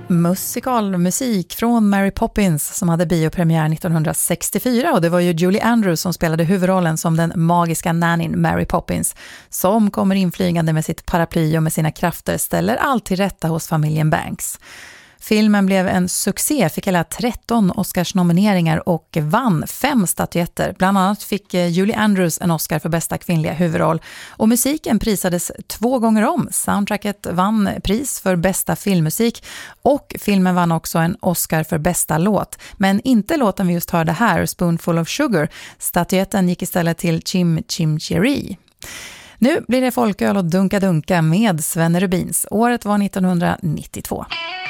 Musikalmusik från Mary Poppins som hade biopremiär 1964, och det var ju Julie Andrews som spelade huvudrollen som den magiska nannyn Mary Poppins, som kommer inflygande med sitt paraply och med sina krafter ställer allt till rätta hos familjen Banks. Filmen blev en succé, fick hela 13 Oscars-nomineringar och vann 5 statyetter. Bland annat fick Julie Andrews en Oscar för bästa kvinnliga huvudroll. Och musiken prisades 2 gånger om. Soundtracket vann pris för bästa filmmusik och filmen vann också en Oscar för bästa låt. Men inte låten vi just hörde här, Spoonful of Sugar. Statyetten gick istället till Chim Chim Cheree. Nu blir det folköl och dunka-dunka med Svenne Rubins. Året var 1992.